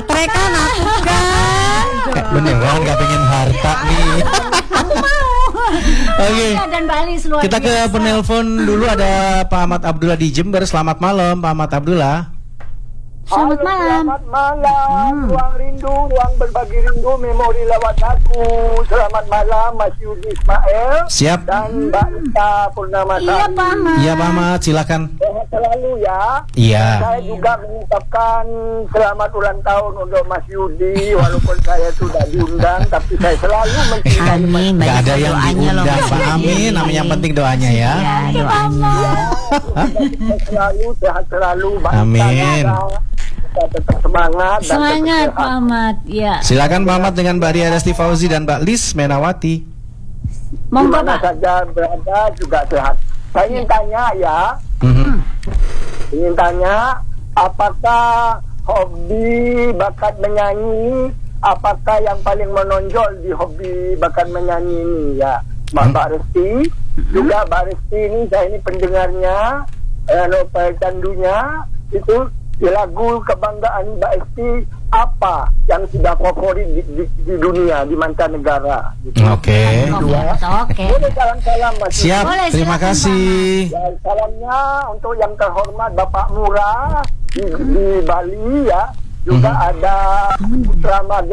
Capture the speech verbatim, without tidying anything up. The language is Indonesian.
Matre kan aku kan. Eh, beneran gak pengen harta nih. Aku mau. Oke. Iya, dan Bali luar Kita ke biasa. penelpon dulu, ada Pak Ahmad Abdullah di Jember. Selamat malam Pak Ahmad Abdullah. Selamat Halo, malam. Selamat malam, Hmm. ruang rindu, ruang berbagi rindu, memori lewat aku. Selamat malam, Mas Yudi Ismail Siap. dan Mbak Ita Purnama. Iya Pak Ahmad. Iya Pak Ahmad, silakan. Sehat selalu ya. Iya. Saya juga mengucapkan selamat ulang tahun untuk Mas Yudi, walaupun saya sudah diundang, tapi saya selalu mencintai Mas. Amin. Gak ada yang doanya loh, diundang Mas Pak Yudi. Amin. Namanya yang penting doanya ya. Ya, doanya. Saya selalu sehat selalu. Mbak Ita Amin. juga. Kita tetap semangat. dan Semangat tetap Pak sehat. Ahmad. Ya. Silakan Pak Ahmad dengan Mbak Ria Dasti Fauzi dan Mbak Lis Menawati. Monggo Dimana Pak. saja berada juga sehat. Saya ingin tanya ya, Mhm. ingin tanya, apakah hobi bakat menyanyi, apakah yang paling menonjol di hobi bakat menyanyi ini ya, Mbak Mbak Resti, juga Mbak Resti ini saya ini pendengarnya, eh, novel candunya itu di lagu kebanggaan Mbak Resti apa yang sudah favorit di, di, di dunia, di mancanegara. Gitu. Oke. Dua. Oke. Boleh salam-salam Mas. Siap. Boleh, Terima silakan, kasih. Ya, salamnya untuk yang terhormat Bapak Murah di, di Bali ya. Juga ada Putra Marga